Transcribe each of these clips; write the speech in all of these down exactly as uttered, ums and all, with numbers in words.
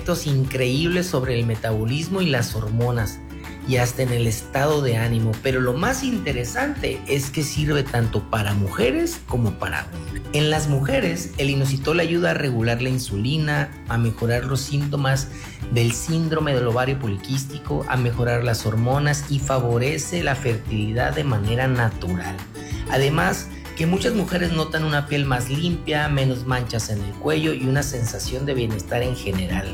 efectos increíbles sobre el metabolismo y las hormonas, y hasta en el estado de ánimo. Pero lo más interesante es que sirve tanto para mujeres como para hombres. En las mujeres, el inositol ayuda a regular la insulina, a mejorar los síntomas del síndrome del ovario poliquístico, a mejorar las hormonas y favorece la fertilidad de manera natural. Además, que muchas mujeres notan una piel más limpia, menos manchas en el cuello y una sensación de bienestar en general.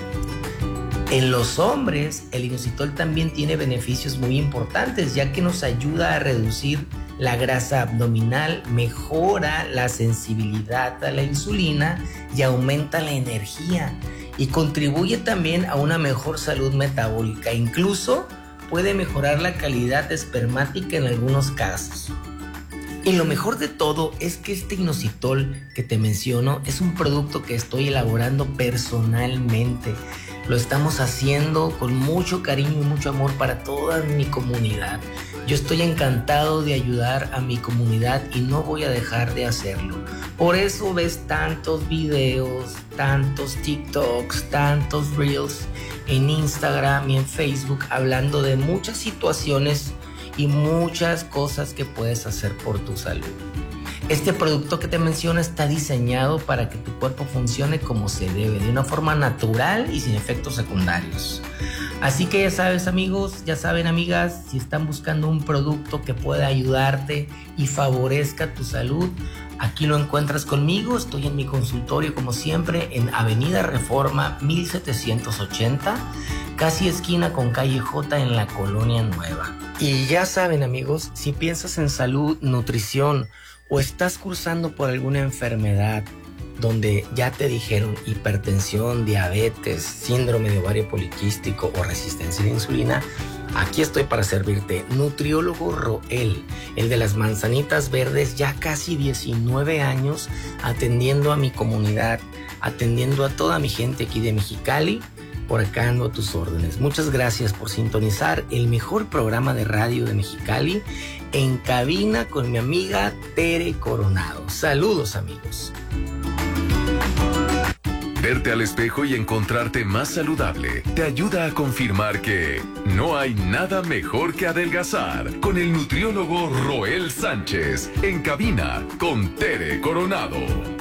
En los hombres, el inositol también tiene beneficios muy importantes, ya que nos ayuda a reducir la grasa abdominal, mejora la sensibilidad a la insulina y aumenta la energía, y contribuye también a una mejor salud metabólica. Incluso puede mejorar la calidad espermática en algunos casos. Y lo mejor de todo es que este inositol que te menciono es un producto que estoy elaborando personalmente. Lo estamos haciendo con mucho cariño y mucho amor para toda mi comunidad. Yo estoy encantado de ayudar a mi comunidad y no voy a dejar de hacerlo. Por eso ves tantos videos, tantos TikToks, tantos Reels en Instagram y en Facebook hablando de muchas situaciones y muchas cosas que puedes hacer por tu salud. Este producto que te menciono está diseñado para que tu cuerpo funcione como se debe, de una forma natural y sin efectos secundarios. Así que ya sabes, amigos, ya saben, amigas, si están buscando un producto que pueda ayudarte y favorezca tu salud, aquí lo encuentras conmigo. Estoy en mi consultorio, como siempre, en Avenida Reforma mil setecientos ochenta, casi esquina con calle J en la Colonia Nueva. Y ya saben, amigos, si piensas en salud, nutrición o estás cursando por alguna enfermedad donde ya te dijeron hipertensión, diabetes, síndrome de ovario poliquístico o resistencia a la insulina, aquí estoy para servirte. Nutriólogo Roel, el de las manzanitas verdes, ya casi diecinueve años atendiendo a mi comunidad, atendiendo a toda mi gente aquí de Mexicali. Por acá ando a tus órdenes. Muchas gracias por sintonizar el mejor programa de radio de Mexicali, En Cabina con mi amiga Tere Coronado. Saludos, amigos. Verte al espejo y encontrarte más saludable te ayuda a confirmar que no hay nada mejor que adelgazar con el nutriólogo Roel Sánchez. En Cabina con Tere Coronado.